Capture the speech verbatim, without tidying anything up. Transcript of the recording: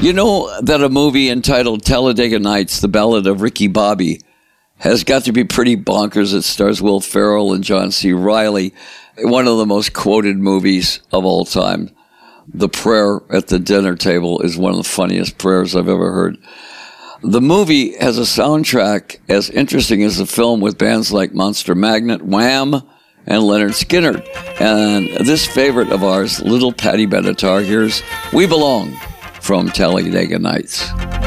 You know that a movie entitled Talladega Nights, The Ballad of Ricky Bobby, has got to be pretty bonkers. It stars Will Ferrell and John C. Reilly. One of the most quoted movies of all time. The prayer at the dinner table is one of the funniest prayers I've ever heard. The movie has a soundtrack as interesting as the film, with bands like Monster Magnet, Wham, and Leonard Skinner. And this favorite of ours, Little Patty Benatar, here's We Belong from Talladega Nights.